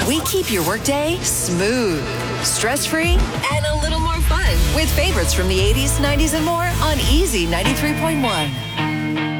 We keep your workday smooth, stress-free, and a little more fun with favorites from the 80s, 90s, and more on Easy 93.1.